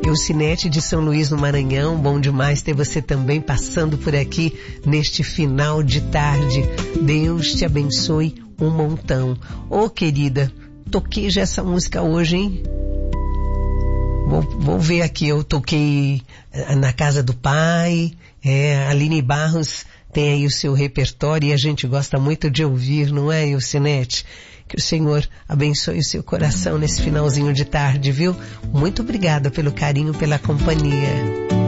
Eucinete de São Luís no Maranhão, bom demais ter você também passando por aqui neste final de tarde. Deus te abençoe um montão. Ô querida, toquei já essa música hoje, hein? Vou ver aqui, eu toquei na casa do pai, Aline Barros tem aí o seu repertório e a gente gosta muito de ouvir, não é, Eucinete? Que o Senhor abençoe o seu coração nesse finalzinho de tarde, viu? Muito obrigada pelo carinho, pela companhia.